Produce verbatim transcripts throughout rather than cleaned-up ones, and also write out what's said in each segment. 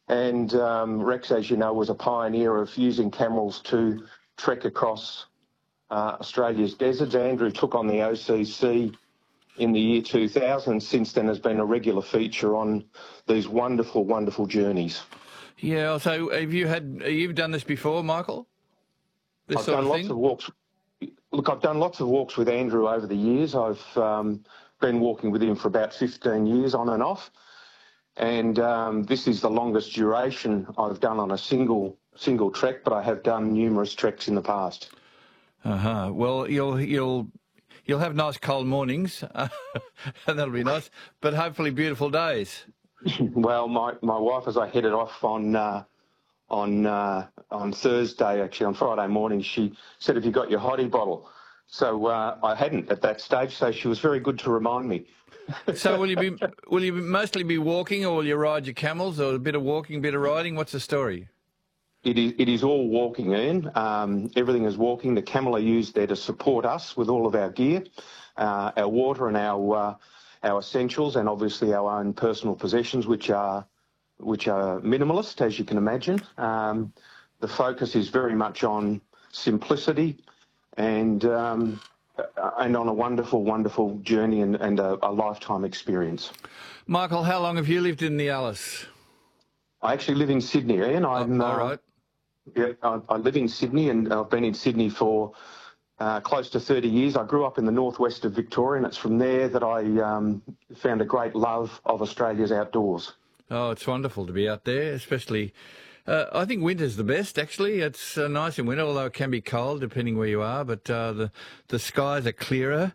And um, Rex, as you know, was a pioneer of using camels to trek across uh, Australia's deserts. Andrew took on the O C C in the year two thousand, and since then has been a regular feature on these wonderful, wonderful journeys. Yeah, so have you had, you've done this before, Michael? This I've sort done of lots thing? of walks. Look, I've done lots of walks with Andrew over the years. I've um, been walking with him for about fifteen years on and off. And um, this is the longest duration I've done on a single single trek, but I have done numerous treks in the past. Uh-huh. Well, you'll you'll you'll have nice cold mornings, and that'll be nice. But hopefully, beautiful days. Well, my, my wife, as I headed off on uh, on uh, on Thursday, actually on Friday morning, she said, "Have you got your hottie bottle?" So uh, I hadn't at that stage. So she was very good to remind me. So will you be will you mostly be walking, or will you ride your camels, or a bit of walking, bit of riding? What's the story? It is, it is all walking, Ian. Um, everything is walking. The camel are used there to support us with all of our gear, uh, our water and our uh, our essentials, and obviously our own personal possessions, which are which are minimalist, as you can imagine. Um, the focus is very much on simplicity and um, and on a wonderful, wonderful journey and, and a, a lifetime experience. Michael, how long have you lived in the Alice? I actually live in Sydney, Ian. I'm, oh, all right. Uh, yeah, I, I live in Sydney, and I've been in Sydney for uh, close to thirty years. I grew up in the northwest of Victoria, and it's from there that I um, found a great love of Australia's outdoors. Oh, it's wonderful to be out there, especially... Uh, I think winter's the best, actually. It's uh, nice in winter, although it can be cold depending where you are. But uh, the the skies are clearer,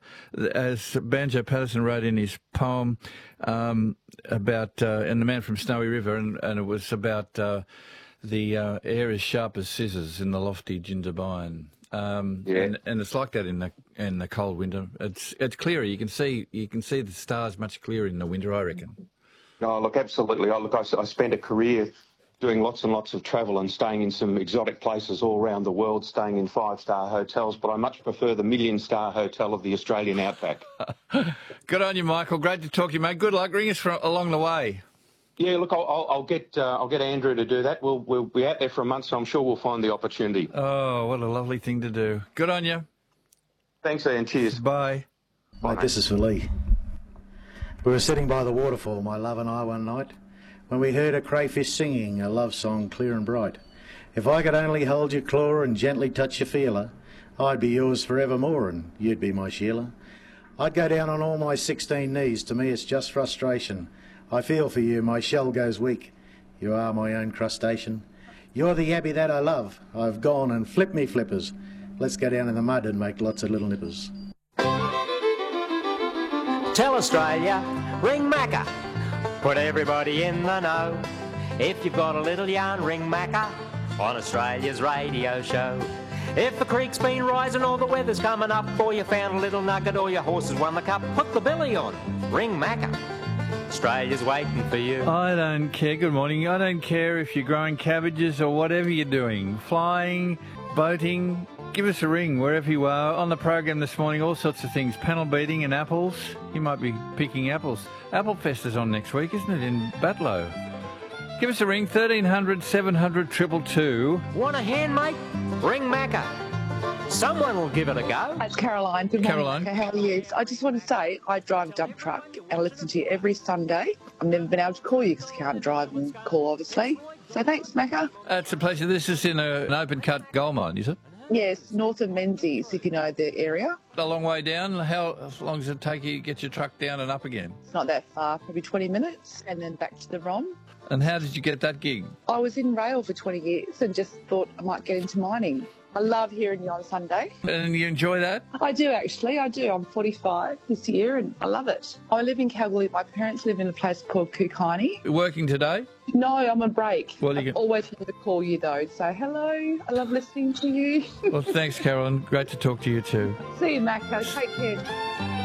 as Banjo Patterson wrote in his poem um, about, uh, and the Man from Snowy River, and, and it was about uh, the uh, air is sharp as scissors in the lofty Jindabyne. Um, yeah. and, and it's like that in the in the cold winter. It's it's clearer. You can see you can see the stars much clearer in the winter, I reckon. Oh, look, absolutely. Oh, look, I, I spent a career doing lots and lots of travel and staying in some exotic places all around the world, staying in five-star hotels, but I much prefer the million-star hotel of the Australian outback. Good on you, Michael. Great to talk to you, mate. Good luck. Ring us for, along the way. Yeah, look, I'll, I'll, I'll get uh, I'll get Andrew to do that. We'll we'll be out there for a month, so I'm sure we'll find the opportunity. Oh, what a lovely thing to do. Good on you. Thanks, Ian. Cheers. Bye. Mate, this is for Lee. We were sitting by the waterfall, my love and I, one night, when we heard a crayfish singing a love song clear and bright. If I could only hold your claw and gently touch your feeler, I'd be yours forevermore and you'd be my Sheila. I'd go down on all my sixteen knees, to me it's just frustration. I feel for you, my shell goes weak. You are my own crustacean. You're the yabby that I love. I've gone and flipped me flippers. Let's go down in the mud and make lots of little nippers. Tell Australia, ring Macca. Put everybody in the know. If you've got a little yarn, ring Macca on Australia's radio show. If the creek's been rising or the weather's coming up, or you found a little nugget or your horse has won the cup, put the billy on, ring Macca. Australia's waiting for you. I don't care. Good morning. I don't care if you're growing cabbages or whatever you're doing. Flying, boating. Give us a ring wherever you are. On the program this morning, all sorts of things. Panel beating and apples. You might be picking apples. Apple Fest is on next week, isn't it, in Batlow? Give us a ring, thirteen hundred, seven hundred, two two two. Want a hand, mate? Ring Macca. Someone will give it a go. It's Caroline. Good Caroline. morning. How are you? I just want to say I drive a dump truck and I listen to you every Sunday. I've never been able to call you because I can't drive and call, obviously. So thanks, Macca. Uh, it's a pleasure. This is in a, an open-cut gold mine, is it? Yes, north of Menzies, if you know the area. A long way down. How long does it take you to get your truck down and up again? It's not that far, probably twenty minutes, and then back to the ROM. And how did you get that gig? I was in rail for twenty years and just thought I might get into mining. I love hearing you on Sunday. And you enjoy that? I do, actually. I do. I'm forty-five this year and I love it. I live in Kalgoorlie. My parents live in a place called Kookynie. Working today? No, I'm on break. Well, you I've can... always wanted to call you, though. So, hello. I love listening to you. Well, thanks, Carolyn. Great to talk to you too. See you, Macca. Take care.